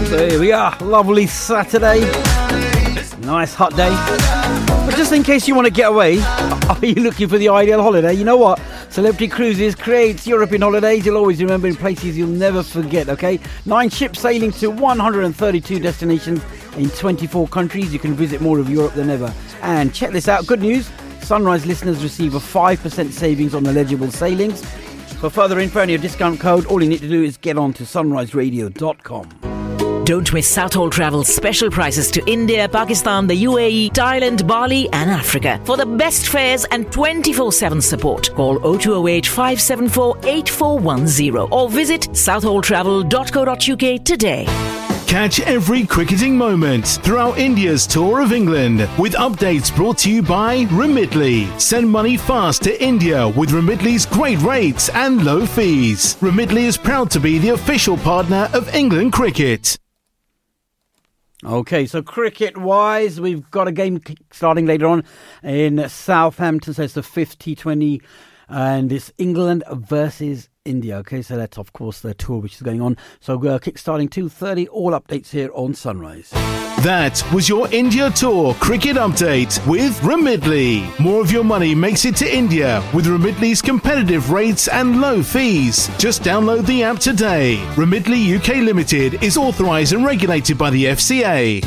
So here we are, lovely Saturday, nice hot day. But just in case you want to get away, are you looking for the ideal holiday? You know what? Celebrity Cruises creates European holidays you'll always remember in places you'll never forget, okay? 9 ships sailing to 132 destinations in 24 countries. You can visit more of Europe than ever. And check this out, good news, Sunrise listeners receive a 5% savings on eligible sailings. For further info and your discount code, all you need to do is get on to sunriseradio.com. Don't miss Southall Travel's special prices to India, Pakistan, the UAE, Thailand, Bali and Africa. For the best fares and 24/7 support, call 0208 574 8410 or visit southalltravel.co.uk today. Catch every cricketing moment throughout India's tour of England with updates brought to you by Remitly. Send money fast to India with Remitly's great rates and low fees. Remitly is proud to be the official partner of England cricket. Okay, so cricket-wise, we've got a game starting later on in Southampton. So it's the 5th T20 and it's England versus India. Okay, so that's, of course, their tour which is going on. So kick-starting 2:30, all updates here on Sunrise. That was your India Tour cricket update with Remitly. More of your money makes it to India with Remitly's competitive rates and low fees. Just download the app today. Remitly UK Limited is authorised and regulated by the FCA.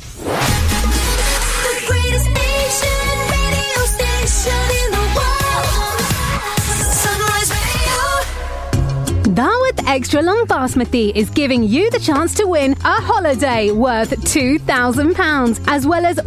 Daawat Extra Long Basmati is giving you the chance to win a holiday worth £2,000 as well as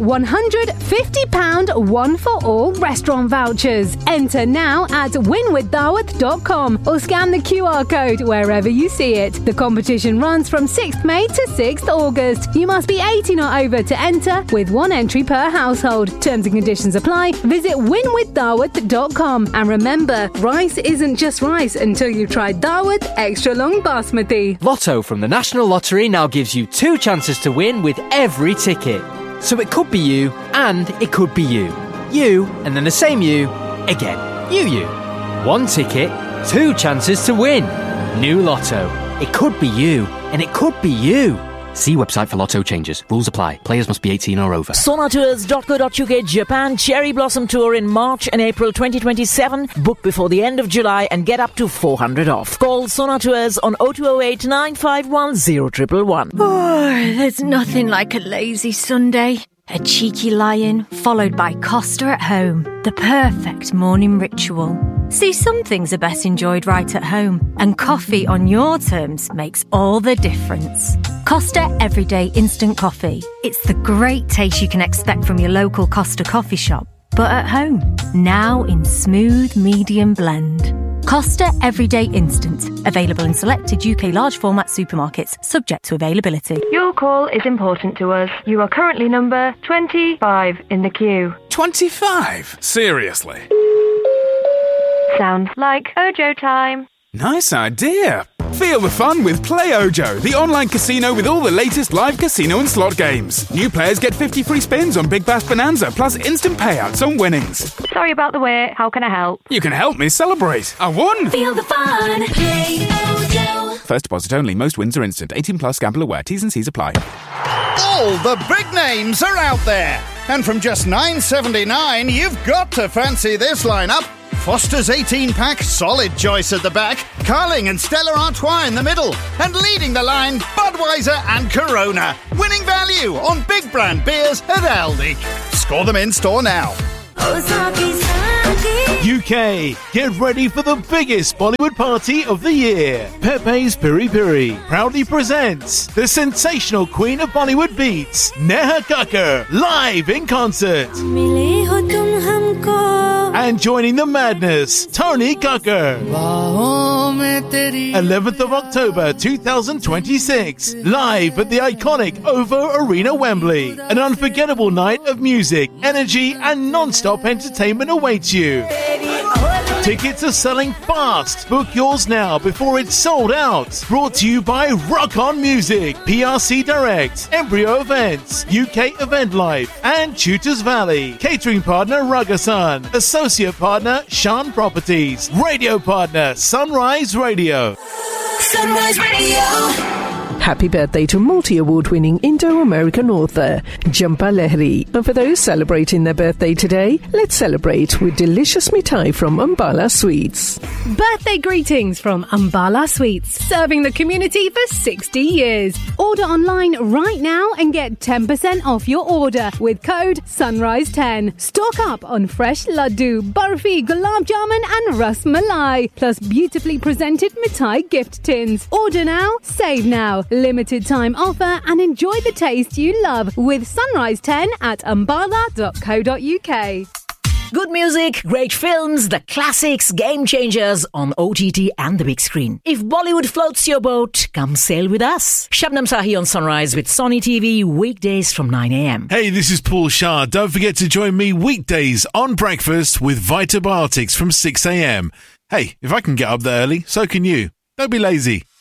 £150 one-for-all restaurant vouchers. Enter now at winwithdaawat.com or scan the QR code wherever you see it. The competition runs from 6th May to 6th August. You must be 18 or over to enter with 1 entry per household. Terms and conditions apply. Visit winwithdaawat.com and remember, rice isn't just rice until you've tried Daawat Extra Long Basmati. Lotto from the National Lottery now gives you 2 chances to win with every ticket. So it could be you and it could be you. You and then the same you again. You. 1 ticket, 2 chances to win. New Lotto. It could be you and it could be you. See website for Lotto changes. Rules apply. Players must be 18 or over. Sonatours.co.uk Japan Cherry Blossom Tour in March and April 2027. Book before the end of July and get up to 400 off. Call Sonatours on 0208 951 0111. Oh, there's nothing like a lazy Sunday. A cheeky lie-in, followed by Costa at home. The perfect morning ritual. See, some things are best enjoyed right at home, and coffee on your terms makes all the difference. Costa Everyday Instant Coffee. It's the great taste you can expect from your local Costa coffee shop, but at home. Now in smooth medium blend. Costa Everyday Instant. Available in selected UK large format supermarkets, subject to availability. Your call is important to us. You are currently number 25 in the queue. 25? Seriously? Sounds like Ojo time. Nice idea. Feel the fun with Play Ojo, the online casino with all the latest live casino and slot games. New players get 50 free spins on Big Bash Bonanza, plus instant payouts on winnings. Sorry about the wait. How can I help? You can help me celebrate. I won! Feel the fun. Play Ojo. First deposit only. Most wins are instant. 18 plus. Gamble aware. T's and C's apply. All the big names are out there. And from just $9.79, you've got to fancy this lineup. Foster's 18-pack, solid choice at the back. Carling and Stella Artois in the middle. And leading the line, Budweiser and Corona. Winning value on big brand beers at Aldi. Score them in store now. UK, get ready for the biggest Bollywood party of the year. Pepe's Piri Piri proudly presents the sensational queen of Bollywood beats, Neha Kakkar, live in concert. And joining the madness, Tony Kakkar. 11th of October 2026, live at the iconic OVO Arena, Wembley. An unforgettable night of music, energy and non-stop entertainment awaits you. Tickets are selling fast. Book yours now before it's sold out. Brought to you by Rock On Music, PRC Direct, Embryo Events, UK Event Life, and Tutors Valley. Catering partner Ragasan. Associate partner Shan Properties. Radio partner Sunrise Radio. Sunrise Radio. Happy birthday to multi-award-winning Indo-American author Jhampa Lahiri. And for those celebrating their birthday today, let's celebrate with delicious mithai from Ambala Sweets. Birthday greetings from Ambala Sweets, serving the community for 60 years. Order online right now and get 10% off your order with code SUNRISE10. Stock up on fresh laddu, barfi, gulab jamun and ras malai, plus beautifully presented mithai gift tins. Order now, save now. Limited time offer and enjoy the taste you love with Sunrise 10 at ambala.co.uk. Good music, great films, the classics, game changers on OTT and the big screen. If Bollywood floats your boat, come sail with us. Shabnam Sahi on Sunrise with Sony TV, weekdays from 9 a.m. Hey, this is Paul Shah. Don't forget to join me weekdays on breakfast with Vitabiotics from 6 a.m. Hey, if I can get up there early, so can you. Don't be lazy.